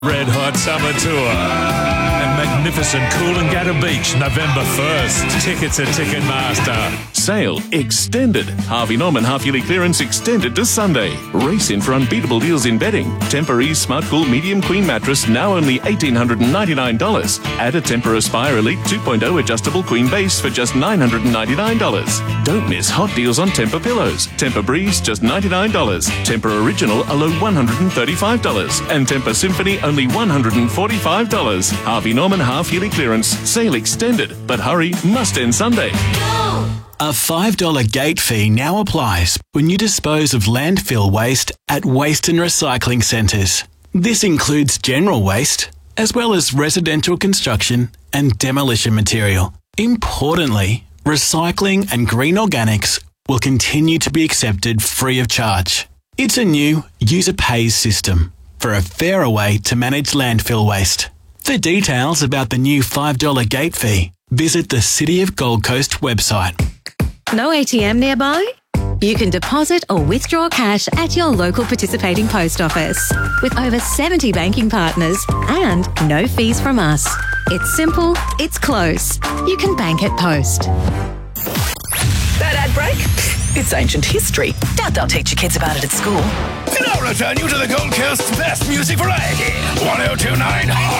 Red Hot Summer Tour and magnificent Coolangatta Beach, November 1st. Tickets at Ticketmaster. Sale extended. Harvey Norman half-yearly clearance extended to Sunday. Race in for unbeatable deals in bedding. Tempur-Ease Smart Cool Medium Queen Mattress now only $1,899. Add a Tempur Aspire Elite 2.0 adjustable queen base for just $999. Don't miss hot deals on Tempur pillows. Tempur Breeze just $99. Tempur Original a low $135. And Tempur Symphony only $145. Harvey Norman half-yearly clearance. Sale extended. But hurry, must end Sunday. A $5 gate fee now applies when you dispose of landfill waste at waste and recycling centres. This includes general waste, as well as residential construction and demolition material. Importantly, recycling and green organics will continue to be accepted free of charge. It's a new user pays system for a fairer way to manage landfill waste. For details about the new $5 gate fee, visit the City of Gold Coast website. No ATM nearby? You can deposit or withdraw cash at your local participating post office. With over 70 banking partners and no fees from us. It's simple, it's close. You can bank at Post. That ad break? It's ancient history. Doubt they'll teach your kids about it at school. And I'll return you to the Gold Coast's best music variety. 102.9